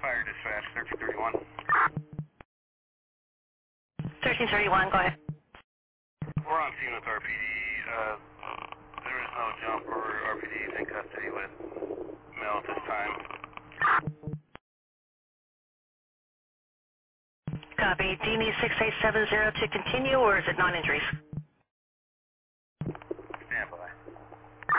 Fire dispatch, 1331. 1331, go ahead. We're on scene with RPD. There is no jump or RPD is in custody with Mel at this time. Copy. Do you need 6870 to continue, or is it non-injuries?